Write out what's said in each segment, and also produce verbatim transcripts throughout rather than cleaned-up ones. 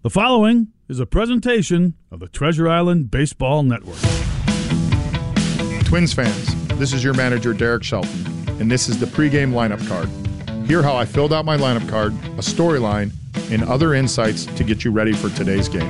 The following is a presentation of the Treasure Island Baseball Network. Twins fans, this is your manager, Derek Shelton, and this is the pregame lineup card. Hear how I filled out my lineup card, a storyline, and other insights to get you ready for today's game.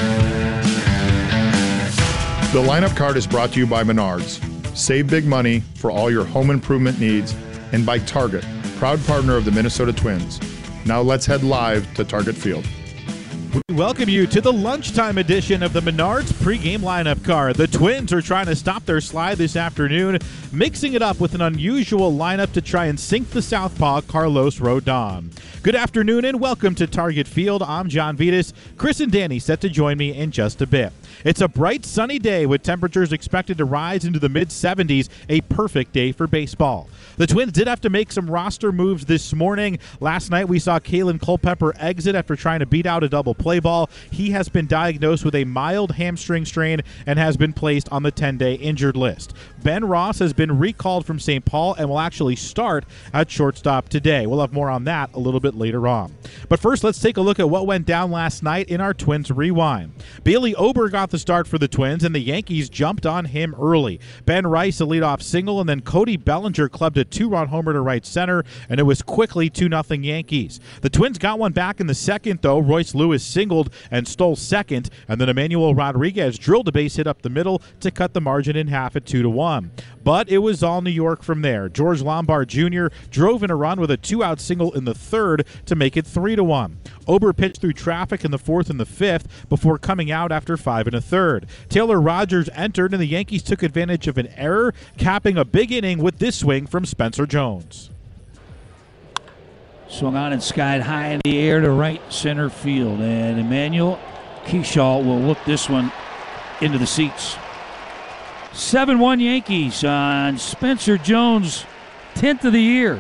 The lineup card is brought to you by Menards. Save big money for all your home improvement needs, and by Target, proud partner of the Minnesota Twins. Now let's head live to Target Field. We welcome you to the lunchtime edition of the Menards pregame lineup card. The Twins are trying to stop their slide this afternoon, mixing it up with an unusual lineup to try and sink the southpaw Carlos Rodon. Good afternoon and welcome to Target Field. I'm John Vitas. Chris and Danny set to join me in just a bit. It's a bright, sunny day with temperatures expected to rise into the mid seventies, a perfect day for baseball. The Twins did have to make some roster moves this morning. Last night we saw Kalen Culpepper exit after trying to beat out a double play ball. He has been diagnosed with a mild hamstring strain and has been placed on the ten-day injured list. Ben Ross has been recalled from Saint Paul and will actually start at shortstop today. We'll have more on that a little bit later on. But first, let's take a look at what went down last night in our Twins Rewind. Bailey Ober got the start for the Twins, and the Yankees jumped on him early. Ben Rice, a leadoff single, and then Cody Bellinger clubbed a two-run homer to right center, and it was quickly two nothing Yankees. The Twins got one back in the second, though. Royce Lewis singled and stole second, and then Emmanuel Rodriguez drilled a base hit up the middle to cut the margin in half at two to one. But it was all New York from there. George Lombard Junior drove in a run with a two-out single in the third to make it three to one. Ober pitched through traffic in the fourth and the fifth before coming out after five and a third. Taylor Rogers entered, and the Yankees took advantage of an error, capping a big inning with this swing from Spencer Jones. Swung on and skied high in the air to right center field, and Emmanuel Keyshaw will look this one into the seats. seven one Yankees on Spencer Jones' tenth of the year.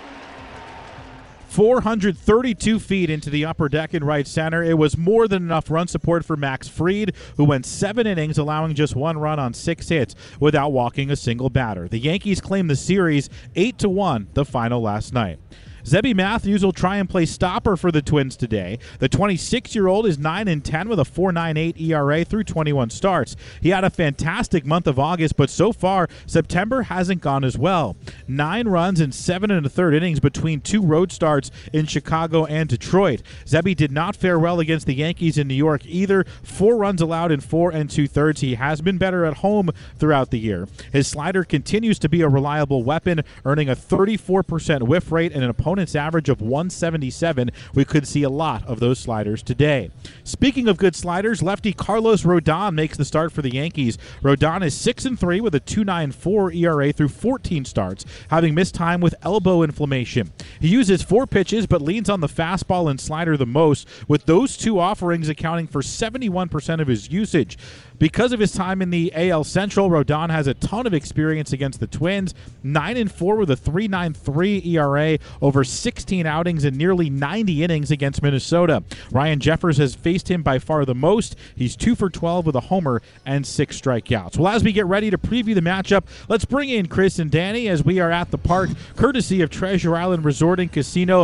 four hundred thirty-two feet into the upper deck in right center. It was more than enough run support for Max Fried, who went seven innings, allowing just one run on six hits without walking a single batter. The Yankees claimed the series eight to one, the final last night. Zebby Matthews will try and play stopper for the Twins today. The twenty-six-year-old is nine and ten with a four point nine eight E R A through twenty-one starts. He had a fantastic month of August, but so far, September hasn't gone as well. Nine runs in seven and a third innings between two road starts in Chicago and Detroit. Zebby did not fare well against the Yankees in New York either. Four runs allowed in four and two-thirds. He has been better at home throughout the year. His slider continues to be a reliable weapon, earning a thirty-four percent whiff rate and an opponent Opponent's average of one seventy-seven. We could see a lot of those sliders today. Speaking of good sliders, lefty Carlos Rodon makes the start for the Yankees. Rodon is six and three with a two point nine four E R A through fourteen starts, having missed time with elbow inflammation. He uses four pitches but leans on the fastball and slider the most, with those two offerings accounting for seventy-one percent of his usage. Because of his time in the A L Central, Rodon has a ton of experience against the Twins. nine and four with a three point nine three E R A over sixteen outings and nearly ninety innings against Minnesota. Ryan Jeffers has faced him by far the most. He's two for twelve with a homer and six strikeouts. Well, as we get ready to preview the matchup, let's bring in Chris and Danny as we are at the park, courtesy of Treasure Island Resort and Casino.